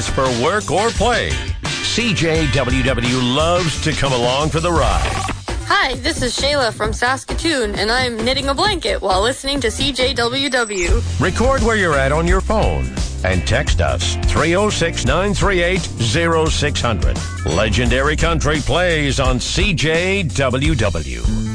whether it's for work or play. CJWW loves to come along for the ride. Hi, this is Shayla from Saskatoon, and I'm knitting a blanket while listening to CJWW. Record where you're at on your phone and text us 306-938-0600. Legendary Country plays on CJWW.